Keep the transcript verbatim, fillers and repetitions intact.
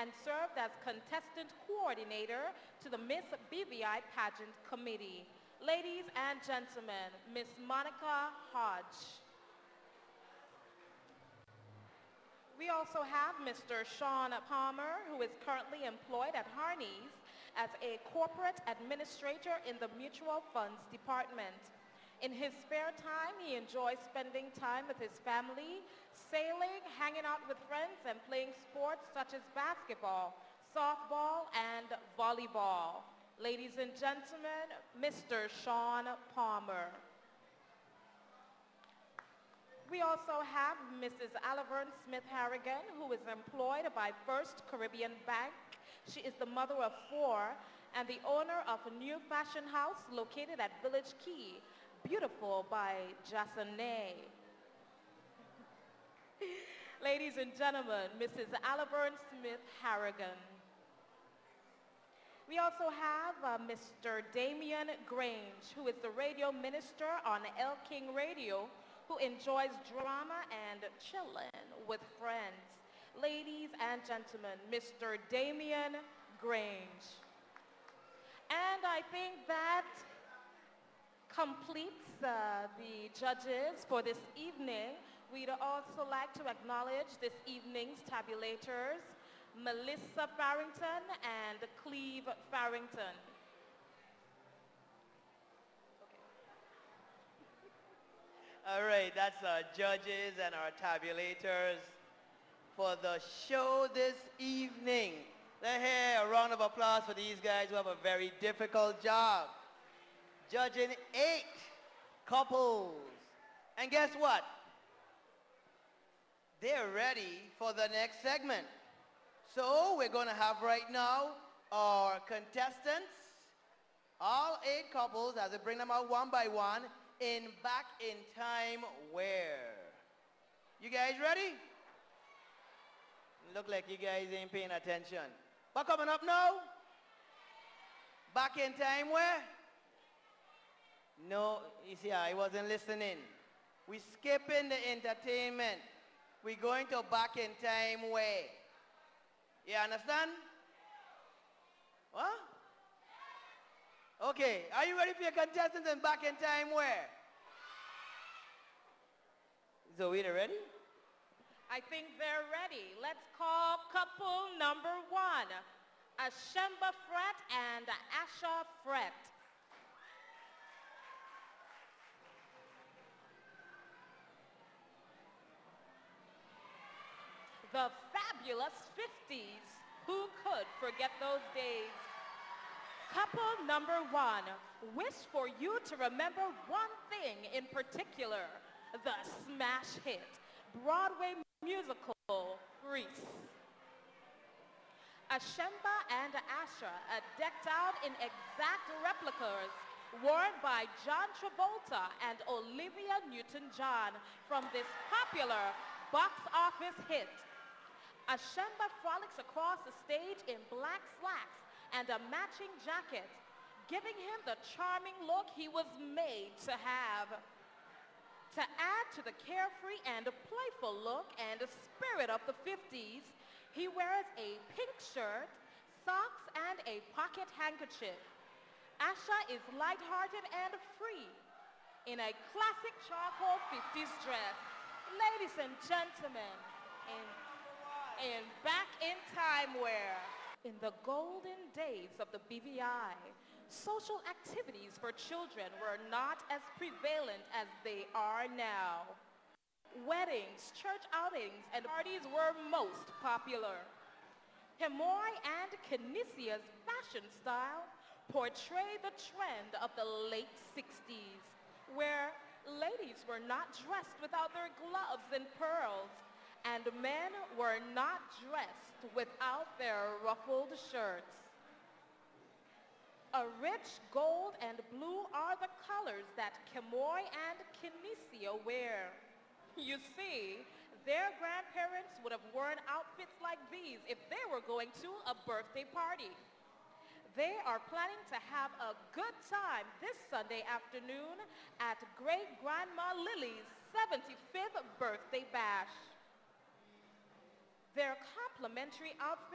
and served as contestant coordinator to the Miss B V I Pageant Committee. Ladies and gentlemen, Miss Monica Hodge. We also have Mister Sean Palmer, who is currently employed at Harney's as a corporate administrator in the Mutual Funds Department. In his spare time, he enjoys spending time with his family, sailing, hanging out with friends, and playing sports such as basketball, softball, and volleyball. Ladies and gentlemen, Mister Sean Palmer. We also have Missus Alaverne Smith Harrigan, who is employed by First Caribbean Bank. She is the mother of four and the owner of a new fashion house located at Village Key, Beautiful by Jasonay. Ladies and gentlemen, Missus Alaverne Smith Harrigan. We also have uh, Mister Damian Grange, who is the radio minister on El King Radio, who enjoys drama and chillin' with friends. Ladies and gentlemen, Mister Damian Grange. And I think that completes uh, the judges for this evening. We'd also like to acknowledge this evening's tabulators, Melissa Farrington and Cleve Farrington. All right, that's our judges and our tabulators for the show this evening. Let's hear a round of applause for these guys who have a very difficult job. Judging eight couples. And guess what? They're ready for the next segment. So we're going to have right now our contestants, all eight couples, as we bring them out one by one, in Back in Time Where. You guys ready? Look like you guys ain't paying attention. But coming up now, Back in Time Where? No, you see, I wasn't listening. We skipping the entertainment. We're going to Back in Time Where. You understand? What? Okay, are you ready for your contestants in Back in Time Where? Zoe, ready? I think they're ready. Let's call couple number one, Ashemba Fret and Asha Fret. The fabulous fifties. Who could forget those days? Couple number one, wish for you to remember one thing in particular, the smash hit, Broadway musical, Grease. Ashemba and Asha are decked out in exact replicas worn by John Travolta and Olivia Newton-John from this popular box office hit. Ashemba frolics across the stage in black slacks and a matching jacket, giving him the charming look he was made to have. To add to the carefree and playful look and spirit of the fifties, he wears a pink shirt, socks, and a pocket handkerchief. Asha is lighthearted and free in a classic charcoal fifties dress. Ladies and gentlemen, in And Back in Time Where. In the golden days of the B V I, social activities for children were not as prevalent as they are now. Weddings, church outings, and parties were most popular. Himoy and Kinesia's fashion style portray the trend of the late sixties, where ladies were not dressed without their gloves and pearls, and men were not dressed without their ruffled shirts. A rich gold and blue are the colors that Kimoy and Kinesia wear. You see, their grandparents would have worn outfits like these if they were going to a birthday party. They are planning to have a good time this Sunday afternoon at Great-Grandma Lily's seventy-fifth birthday bash. Their complimentary outfits